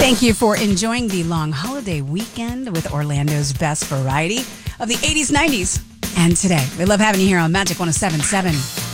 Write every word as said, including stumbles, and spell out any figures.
Thank you for enjoying the long holiday weekend with Orlando's best variety of the eighties, nineties, and today. We love having you here on Magic one oh seven point seven.